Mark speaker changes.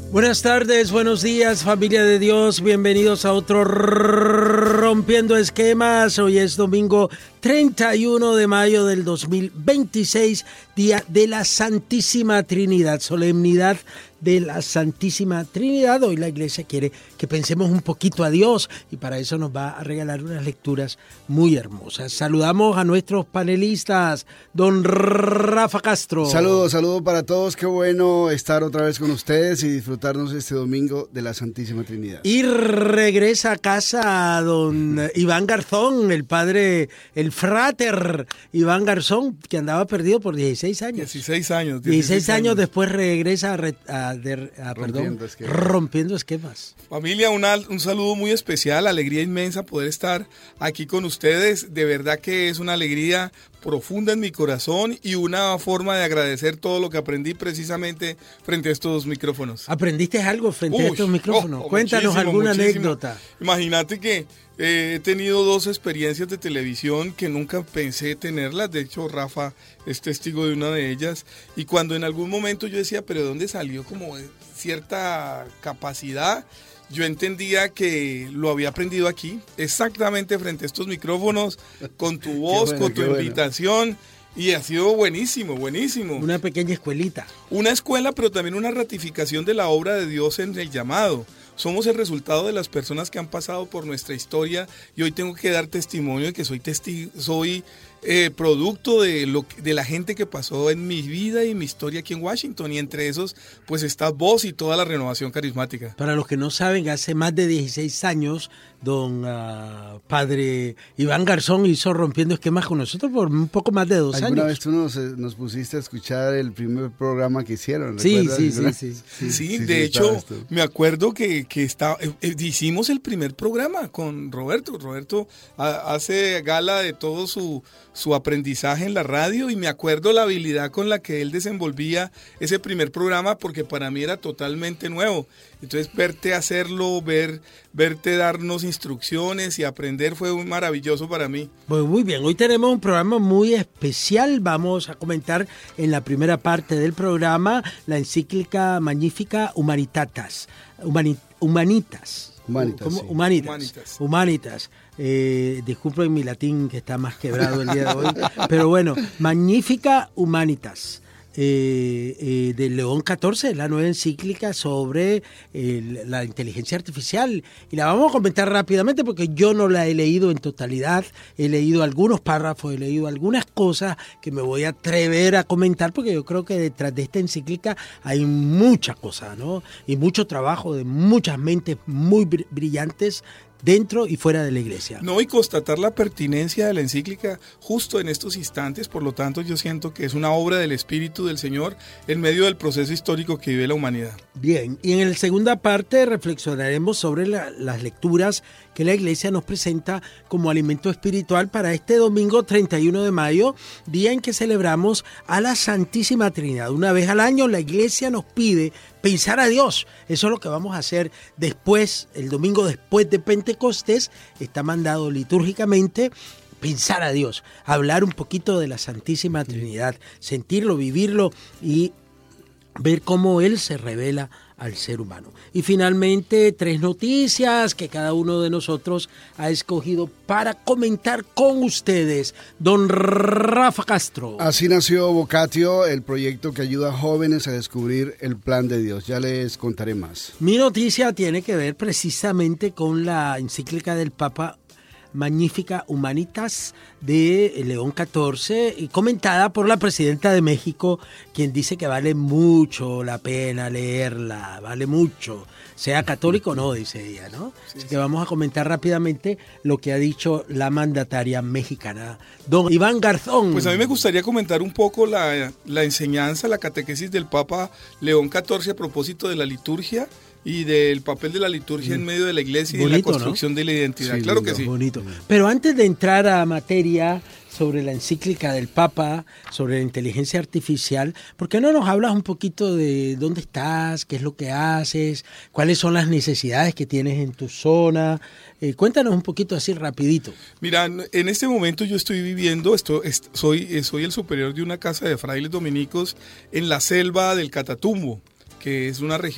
Speaker 1: Buenas tardes, buenos días, familia de Dios, bienvenidos a otro Rompiendo Esquemas. Hoy es domingo 31 de mayo del 2026, día de la Santísima Trinidad, solemnidad de la Santísima Trinidad. Hoy la iglesia quiere que pensemos un poquito a Dios y para eso nos va a regalar unas lecturas muy hermosas. Saludamos a nuestros panelistas, don Rafa Castro.
Speaker 2: Saludos para todos, qué bueno estar otra vez con ustedes y disfrutarnos este domingo de la Santísima Trinidad.
Speaker 1: Y regresa a casa don Iván Garzón, el padre, el frater Iván Garzón, que andaba perdido por 16 años.
Speaker 3: 16 años.
Speaker 1: 16 años después regresa Rompiendo Esquemas.
Speaker 3: Familia, un saludo muy especial, alegría inmensa poder estar aquí con ustedes. De verdad que es una alegría profunda en mi corazón y una forma de agradecer todo lo que aprendí precisamente frente a estos micrófonos.
Speaker 1: ¿Aprendiste algo frente a estos micrófonos? Cuéntanos alguna anécdota.
Speaker 3: Imagínate que he tenido 2 experiencias de televisión que nunca pensé tenerlas. De hecho, Rafa es testigo de una de ellas. Y cuando en algún momento yo decía, ¿pero de dónde salió como cierta capacidad? Yo entendía que lo había aprendido aquí, exactamente frente a estos micrófonos, con tu voz, con tu invitación. Y ha sido buenísimo.
Speaker 1: Una pequeña escuelita.
Speaker 3: Una escuela, pero también una ratificación de la obra de Dios en el llamado. Somos el resultado de las personas que han pasado por nuestra historia y hoy tengo que dar testimonio de que soy producto de la gente que pasó en mi vida y mi historia aquí en Washington, y entre esos pues está vos y toda la renovación carismática.
Speaker 1: Para los que no saben, hace más de 16 años don padre Iván Garzón hizo Rompiendo Esquemas con nosotros por un poco más de 2 años.
Speaker 2: ¿Alguna vez tú nos pusiste a escuchar el primer programa que hicieron?
Speaker 1: Sí,
Speaker 3: de hecho me acuerdo que hicimos el primer programa con Roberto. Roberto hace gala de todo su aprendizaje en la radio y me acuerdo la habilidad con la que él desenvolvía ese primer programa porque para mí era totalmente nuevo. Entonces verte hacerlo, verte darnos instrucciones y aprender fue maravilloso para mí.
Speaker 1: Pues muy bien, hoy tenemos un programa muy especial. Vamos a comentar en la primera parte del programa la encíclica Magnificat Humanitatis. Disculpen mi latín que está más quebrado el día de hoy, pero bueno, Magnificat Humanitas. De León XIV, la nueva encíclica sobre la inteligencia artificial, y la vamos a comentar rápidamente porque yo no la he leído en totalidad. He leído algunos párrafos, he leído algunas cosas que me voy a atrever a comentar porque yo creo que detrás de esta encíclica hay muchas cosas, ¿no? Y mucho trabajo de muchas mentes muy brillantes dentro y fuera de la iglesia.
Speaker 3: No, y constatar la pertinencia de la encíclica justo en estos instantes. Por lo tanto, yo siento que es una obra del Espíritu del Señor en medio del proceso histórico que vive la humanidad.
Speaker 1: Bien, y en la segunda parte reflexionaremos sobre las lecturas que la iglesia nos presenta como alimento espiritual para este domingo 31 de mayo, día en que celebramos a la Santísima Trinidad. Una vez al año la iglesia nos pide pensar a Dios. Eso es lo que vamos a hacer después, el domingo después de Pentecostés. Está mandado litúrgicamente pensar a Dios, hablar un poquito de la Santísima Trinidad, sentirlo, vivirlo y ver cómo Él se revela al ser humano. Y finalmente 3 noticias que cada uno de nosotros ha escogido para comentar con ustedes. Don Rafa Castro.
Speaker 2: Así nació Vocatio, el proyecto que ayuda a jóvenes a descubrir el plan de Dios. Ya les contaré más.
Speaker 1: Mi noticia tiene que ver precisamente con la encíclica del Papa Magnificat Humanitas de León XIV y comentada por la presidenta de México, quien dice que vale mucho la pena leerla, vale mucho, sea católico o no, dice ella, ¿no? Sí, así que vamos a comentar rápidamente lo que ha dicho la mandataria mexicana, don Iván Garzón.
Speaker 3: Pues a mí me gustaría comentar un poco la enseñanza, la catequesis del Papa León XIV a propósito de la liturgia y del papel de la liturgia en medio de la iglesia y bonito, de la construcción, ¿no?, de la identidad. Sí, claro que sí.
Speaker 1: Bonito. Pero antes de entrar a materia sobre la encíclica del Papa, sobre la inteligencia artificial, ¿por qué no nos hablas un poquito de dónde estás, qué es lo que haces, cuáles son las necesidades que tienes en tu zona? Cuéntanos un poquito así rapidito.
Speaker 3: Mira, en este momento yo estoy viviendo, soy el superior de una casa de frailes dominicos en la selva del Catatumbo, que es una región